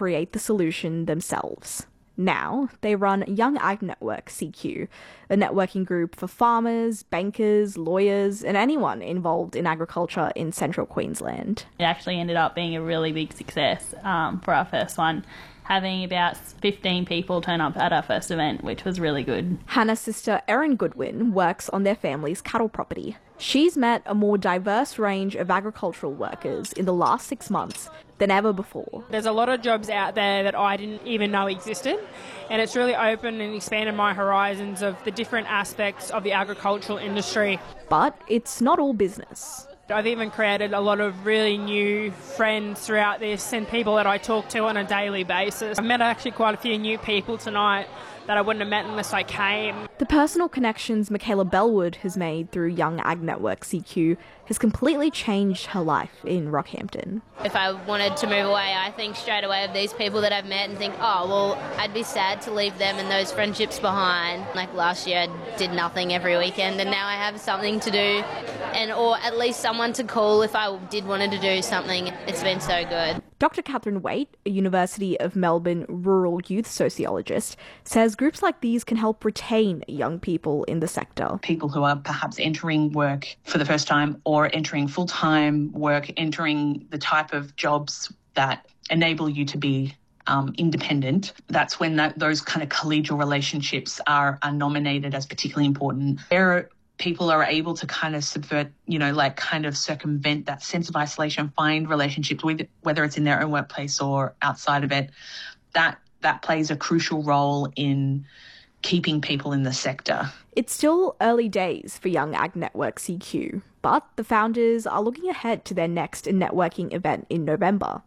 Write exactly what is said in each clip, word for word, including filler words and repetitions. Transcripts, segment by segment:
create the solution themselves. Now, they run Young Ag Network C Q, a networking group for farmers, bankers, lawyers, and anyone involved in agriculture in central Queensland. It actually ended up being a really big success um, for our first one, having about fifteen people turn up at our first event, which was really good. Hannah's sister Erin Goodwin works on their family's cattle property. She's met a more diverse range of agricultural workers in the last six months than ever before. There's a lot of jobs out there that I didn't even know existed, and it's really opened and expanded my horizons of the different aspects of the agricultural industry. But it's not all business. I've even created a lot of really new friends throughout this and people that I talk to on a daily basis. I've met actually quite a few new people tonight that I wouldn't have met unless I came. The personal connections Michaela Bellwood has made through Young Ag Network C Q has completely changed her life in Rockhampton. If I wanted to move away, I think straight away of these people that I've met and think, oh, well, I'd be sad to leave them and those friendships behind. Like last year, I did nothing every weekend, and now I have something to do, and or at least someone to call if I did wanted to do something. It's been so good. Doctor Catherine Waite, a University of Melbourne rural youth sociologist, says groups like these can help retain young people in the sector. People who are perhaps entering work for the first time or entering full-time work, entering the type of jobs that enable you to be um, independent. That's when that, those kind of collegial relationships are, are nominated as particularly important. There are people are able to kind of subvert, you know, like kind of circumvent that sense of isolation, find relationships, with, whether it's in their own workplace or outside of it. That that plays a crucial role in keeping people in the sector. It's still early days for Young Ag Network C Q, but the founders are looking ahead to their next networking event in November.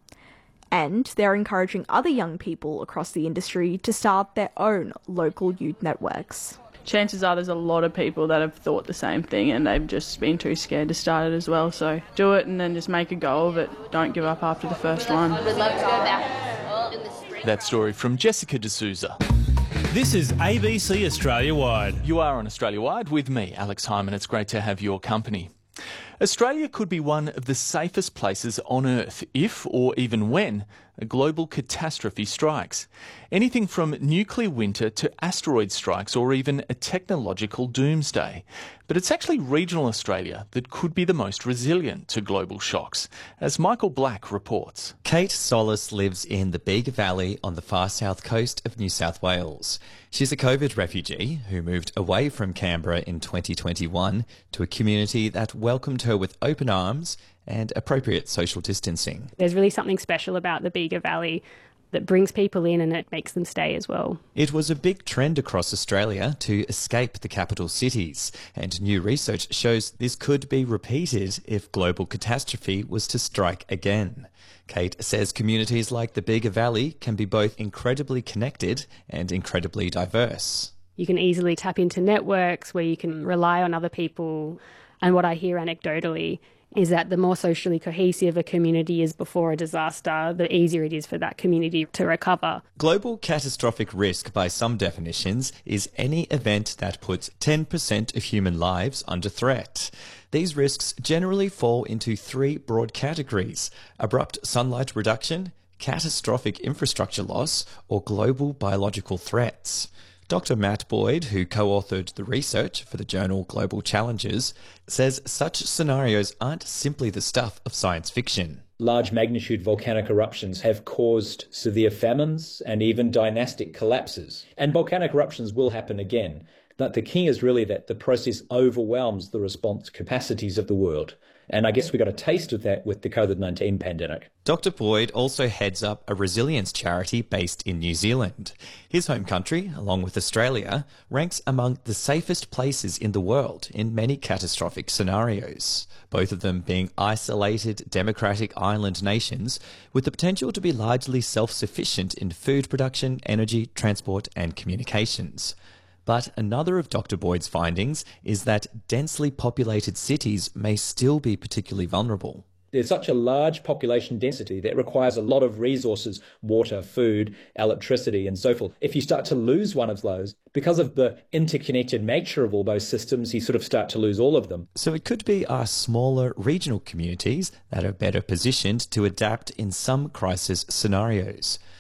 And they're encouraging other young people across the industry to start their own local youth networks. Chances are there's a lot of people that have thought the same thing and they've just been too scared to start it as well. So do it and then just make a go of it. Don't give up after the first one. We'd love to go back in the spring. That story from Jessica D'Souza. This is A B C Australia Wide. You are on Australia Wide with me, Alex Hyman. It's great to have your company. Australia could be one of the safest places on Earth if, or even when, a global catastrophe strikes. Anything from nuclear winter to asteroid strikes or even a technological doomsday. But it's actually regional Australia that could be the most resilient to global shocks, as Michael Black reports. Kate Solis lives in the Bega Valley on the far south coast of New South Wales. She's a COVID refugee who moved away from Canberra in twenty twenty-one to a community that welcomed her with open arms and appropriate social distancing. There's really something special about the Bega Valley that brings people in and it makes them stay as well. It was a big trend across Australia to escape the capital cities, and new research shows this could be repeated if global catastrophe was to strike again. Kate says communities like the Bega Valley can be both incredibly connected and incredibly diverse. You can easily tap into networks where you can rely on other people, and what I hear anecdotally is that the more socially cohesive a community is before a disaster, the easier it is for that community to recover. Global catastrophic risk, by some definitions, is any event that puts ten percent of human lives under threat. These risks generally fall into three broad categories: abrupt sunlight reduction, catastrophic infrastructure loss, or global biological threats. Doctor Matt Boyd, who co-authored the research for the journal Global Challenges, says such scenarios aren't simply the stuff of science fiction. Large magnitude volcanic eruptions have caused severe famines and even dynastic collapses. And volcanic eruptions will happen again. But the key is really that the process overwhelms the response capacities of the world. And I guess we got a taste of that with the COVID nineteen pandemic. Doctor Boyd also heads up a resilience charity based in New Zealand. His home country, along with Australia, ranks among the safest places in the world in many catastrophic scenarios, both of them being isolated democratic island nations with the potential to be largely self-sufficient in food production, energy, transport and communications. But another of Doctor Boyd's findings is that densely populated cities may still be particularly vulnerable. There's such a large population density that requires a lot of resources, water, food, electricity, and so forth. If you start to lose one of those, because of the interconnected nature of all those systems, you sort of start to lose all of them. So it could be our smaller regional communities that are better positioned to adapt in some crisis scenarios.